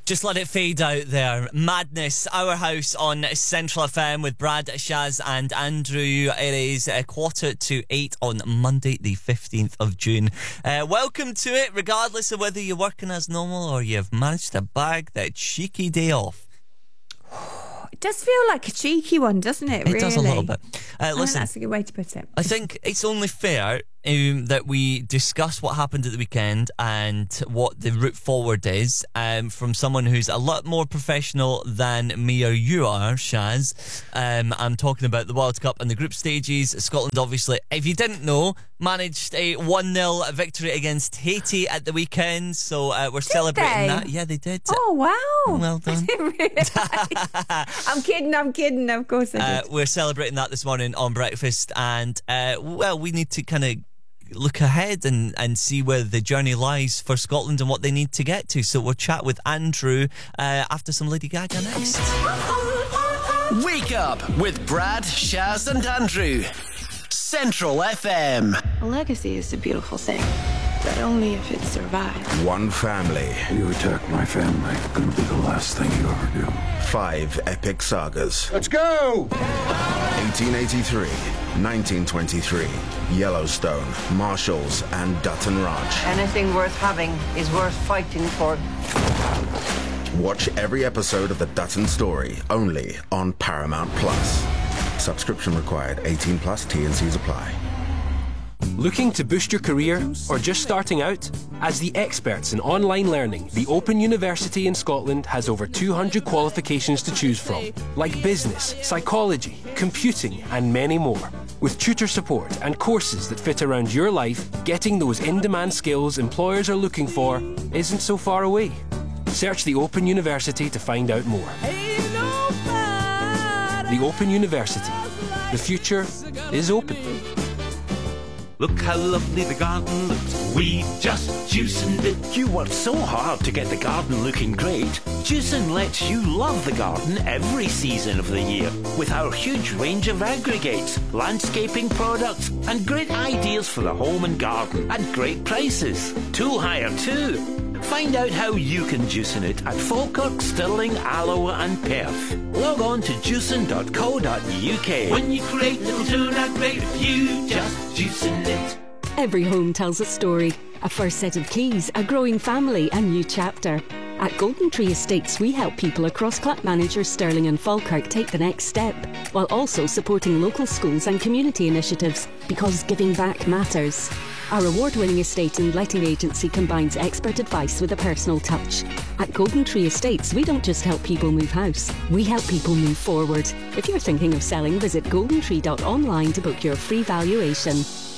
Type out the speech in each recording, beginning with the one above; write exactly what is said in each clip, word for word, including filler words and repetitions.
Just let it fade out there. Madness, Our House on Central F M with Brad, Shaz and Andrew. It is a quarter to eight on Monday the fifteenth of June. Uh, welcome to it, regardless of whether you're working as normal or you've managed to bag that cheeky day off. It does feel like a cheeky one, doesn't it? It really? does a little bit. Uh, I listen, think that's a good way to put it. I think it's only fair um, that we discuss what happened at the weekend and what the route forward is um, from someone who's a lot more professional than me or you are, Shaz. Um, I'm talking about the World Cup and the group stages. Scotland, obviously, if you didn't know, managed a one nil victory against Haiti at the weekend. So uh, we're did celebrating they? that. Yeah, they did. Oh, wow. Well done. I'm kidding, I'm kidding. Of course I did. Uh, we're celebrating that this morning on breakfast, and uh, well, we need to kind of look ahead and, and see where the journey lies for Scotland and what they need to get to. So we'll chat with Andrew uh, after some Lady Gaga next. Wake up with Brad, Shaz and Andrew. Central F M. A legacy is a beautiful thing, but only if it survives. One family. You attack my family, gonna be the last thing you ever do. Five epic sagas. Let's go! eighteen eighty-three, nineteen twenty-three, Yellowstone, Marshalls and Dutton Ranch. Anything worth having is worth fighting for. Watch every episode of The Dutton Story, only on Paramount Plus. Subscription required. eighteen plus. T and C's apply. Looking to boost your career or just starting out? As the experts in online learning, the Open University in Scotland has over two hundred qualifications to choose from, like business, psychology, computing and many more. With tutor support and courses that fit around your life, getting those in-demand skills employers are looking for isn't so far away. Search the Open University to find out more. The Open University. The future is open. Look how lovely the garden looks. We just juicing it. You worked so hard to get the garden looking great. Juicing lets you love the garden every season of the year with our huge range of aggregates, landscaping products and great ideas for the home and garden at great prices. Tool hire too. Find out how you can juicing it at Falkirk, Stirling, Alloa and Perth. Log on to juicing dot co dot U K. When you create little tuna great with you, just juicing it. Every home tells a story. A first set of keys, a growing family, a new chapter. At Golden Tree Estates, we help people across Clackmanager, Stirling and Falkirk take the next step, while also supporting local schools and community initiatives, because giving back matters. Our award-winning estate and letting agency combines expert advice with a personal touch. At Golden Tree Estates, we don't just help people move house, we help people move forward. If you're thinking of selling, visit golden tree dot online to book your free valuation.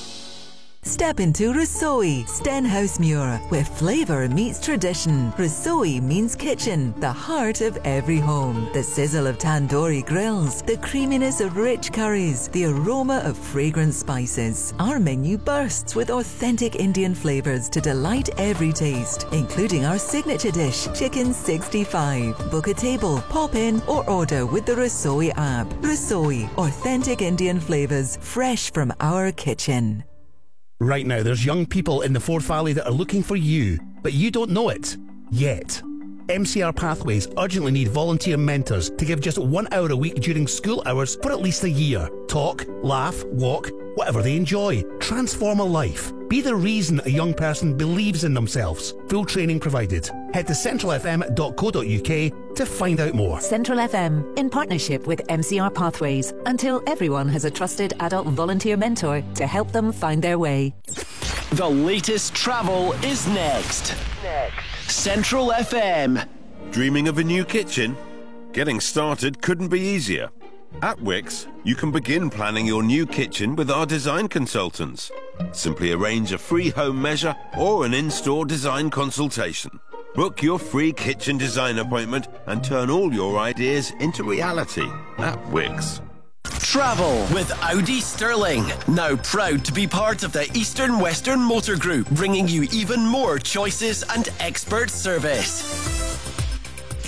Step into Rosoi, Stenhousemuir, where flavour meets tradition. Rosoi means kitchen, the heart of every home. The sizzle of tandoori grills, the creaminess of rich curries, the aroma of fragrant spices. Our menu bursts with authentic Indian flavours to delight every taste, including our signature dish, Chicken sixty-five. Book a table, pop in or order with the Rosoi app. Rosoi, authentic Indian flavours, fresh from our kitchen. Right now, there's young people in the Forth Valley that are looking for you, but you don't know it yet. M C R Pathways urgently need volunteer mentors to give just one hour a week during school hours for at least a year. Talk, laugh, walk, whatever they enjoy. Transform a life. Be the reason a young person believes in themselves. Full training provided. Head to central f m dot co dot U K to find out more. Central F M, in partnership with M C R Pathways, until everyone has a trusted adult volunteer mentor to help them find their way. The latest travel is next. Next. Central F M. Dreaming of a new kitchen? Getting started couldn't be easier. At Wix, you can begin planning your new kitchen with our design consultants. Simply arrange a free home measure or an in-store design consultation. Book your free kitchen design appointment and turn all your ideas into reality at Wix. Travel with Audi Stirling. Now proud to be part of the Eastern Western Motor Group, bringing you even more choices and expert service.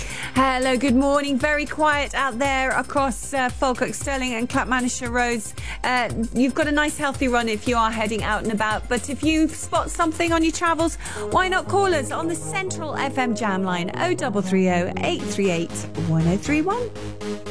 Hello, good morning. Very quiet out there across uh, Falkirk, Stirling and Clackmanager roads uh, you've got a nice healthy run if you are heading out and about. But if you spot something on your travels, why not call us on the Central F M Jam line oh three three oh, eight three eight, one oh three one.